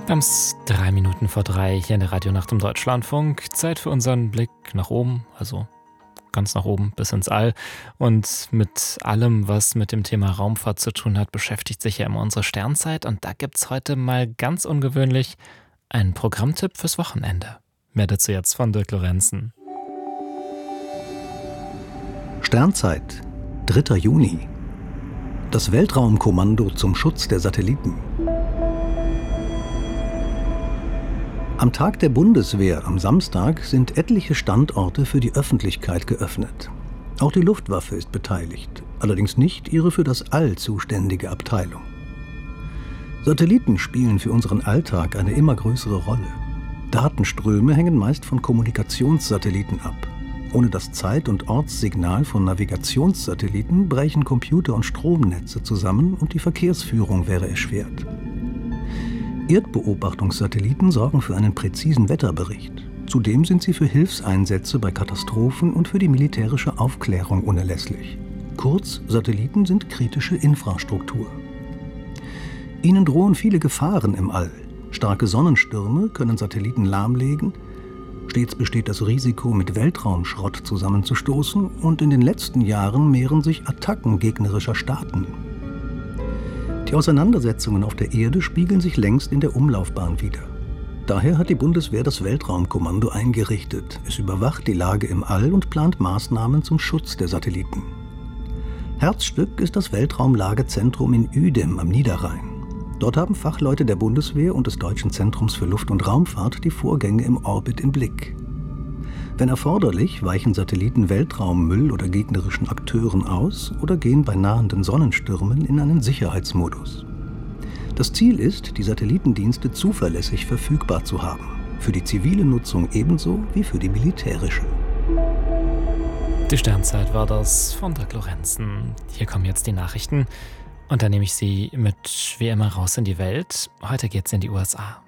Wir haben's 3 Minuten vor 3 hier in der Radionacht im Deutschlandfunk. Zeit für unseren Blick nach oben, also ganz nach oben bis ins All. Und mit allem, was mit dem Thema Raumfahrt zu tun hat, beschäftigt sich ja immer unsere Sternzeit. Und da gibt's heute mal ganz ungewöhnlich einen Programmtipp fürs Wochenende. Mehr dazu jetzt von Dirk Lorenzen. Sternzeit, 3. Juni. Das Weltraumkommando zum Schutz der Satelliten. Am Tag der Bundeswehr am Samstag sind etliche Standorte für die Öffentlichkeit geöffnet. Auch die Luftwaffe ist beteiligt, allerdings nicht ihre für das All zuständige Abteilung. Satelliten spielen für unseren Alltag eine immer größere Rolle. Datenströme hängen meist von Kommunikationssatelliten ab. Ohne das Zeit- und Ortssignal von Navigationssatelliten brechen Computer- und Stromnetze zusammen und die Verkehrsführung wäre erschwert. Erdbeobachtungssatelliten sorgen für einen präzisen Wetterbericht. Zudem sind sie für Hilfseinsätze bei Katastrophen und für die militärische Aufklärung unerlässlich. Kurz, Satelliten sind kritische Infrastruktur. Ihnen drohen viele Gefahren im All. Starke Sonnenstürme können Satelliten lahmlegen. Stets besteht das Risiko, mit Weltraumschrott zusammenzustoßen, und in den letzten Jahren mehren sich Attacken gegnerischer Staaten. Die Auseinandersetzungen auf der Erde spiegeln sich längst in der Umlaufbahn wider. Daher hat die Bundeswehr das Weltraumkommando eingerichtet. Es überwacht die Lage im All und plant Maßnahmen zum Schutz der Satelliten. Herzstück ist das Weltraumlagezentrum in Uedem am Niederrhein. Dort haben Fachleute der Bundeswehr und des Deutschen Zentrums für Luft- und Raumfahrt die Vorgänge im Orbit im Blick. Wenn erforderlich, weichen Satelliten Weltraummüll oder gegnerischen Akteuren aus oder gehen bei nahenden Sonnenstürmen in einen Sicherheitsmodus. Das Ziel ist, die Satellitendienste zuverlässig verfügbar zu haben. Für die zivile Nutzung ebenso wie für die militärische. Die Sternzeit war das von Dirk Lorenzen. Hier kommen jetzt die Nachrichten. Und dann nehme ich Sie mit wie immer raus in die Welt. Heute geht's in die USA.